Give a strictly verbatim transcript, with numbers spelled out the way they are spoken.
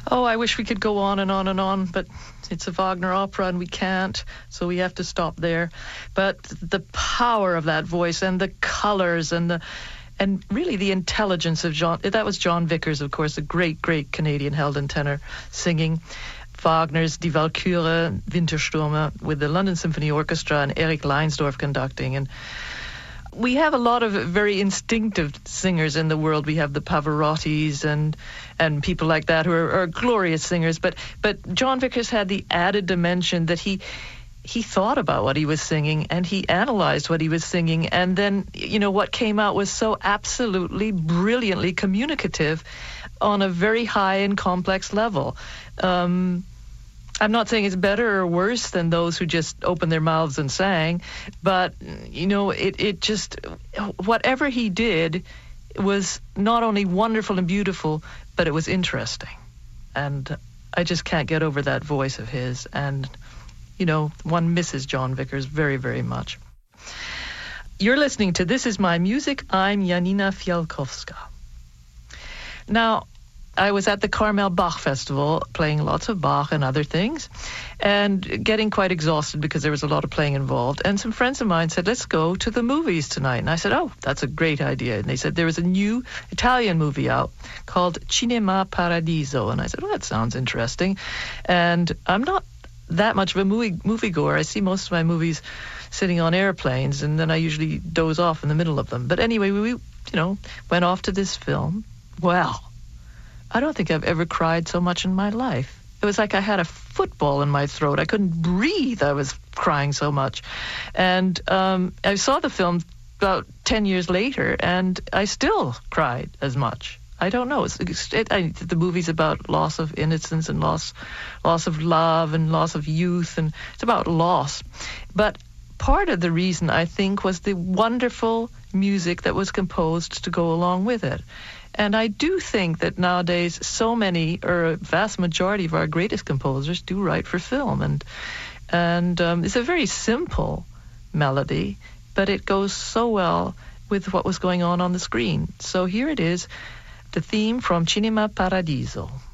Oh, I wish we could go on and on and on, but it's a Wagner opera and we can't, so we have to stop there. But the power of that voice and the colors and the and really the intelligence of John, that was John Vickers, of course, a great, great Canadian Helden tenor singing Wagner's Die Walküre, Winterstürme with the London Symphony Orchestra and Erich Leinsdorf conducting. And we have a lot of very instinctive singers in the world. We have the Pavarottis and and people like that who are, are glorious singers. But but John Vickers had the added dimension that he he thought about what he was singing and he analyzed what he was singing. And then, you know, what came out was so absolutely brilliantly communicative on a very high and complex level. Um, I'm not saying it's better or worse than those who just opened their mouths and sang, but, you know, it, it just, whatever he did was not only wonderful and beautiful, but it was interesting. And I just can't get over that voice of his. And, you know, one misses John Vickers very, very much. You're listening to This Is My Music. I'm Janina Fialkowska. Now, I was at the Carmel Bach Festival playing lots of Bach and other things and getting quite exhausted because there was a lot of playing involved. And some friends of mine said, let's go to the movies tonight. And I said, oh, that's a great idea. And they said there was a new Italian movie out called Cinema Paradiso. And I said, well, that sounds interesting. And I'm not that much of a movie moviegoer. I see most of my movies sitting on airplanes, and then I usually doze off in the middle of them. But anyway, we, you know, went off to this film. Well, I don't think I've ever cried so much in my life. It was like I had a football in my throat. I couldn't breathe. I was crying so much. And um, I saw the film about ten years later, and I still cried as much. I don't know. It's, it, I, the movie's about loss of innocence and loss, loss of love and loss of youth, and it's about loss. But part of the reason, I think, was the wonderful music that was composed to go along with it. And I do think that nowadays so many, or a vast majority of our greatest composers do write for film. And and um, it's a very simple melody, but it goes so well with what was going on on the screen. So here it is, the theme from Cinema Paradiso.